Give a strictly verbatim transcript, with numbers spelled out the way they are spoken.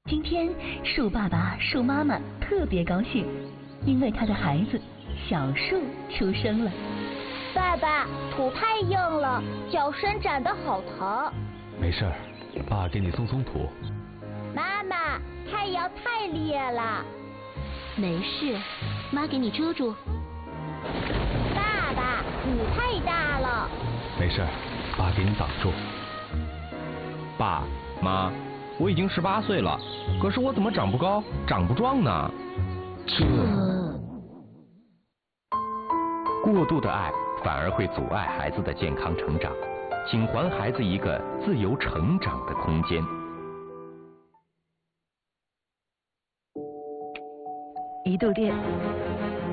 今天树爸爸、树妈妈特别高兴，因为他的孩子小树出生了。 爸爸，土太硬了，脚伸展得好疼。 没事儿，爸给你松松土。 妈妈，太阳太烈了。 没事，妈给你遮住。 爸爸，你太大了。 没事儿，爸给你挡住。 爸妈，我已经十八岁了，可是我怎么长不高，长不壮呢？ 这过度的爱反而会阻碍孩子的健康成长，请还孩子一个自由成长的空间。 一度电，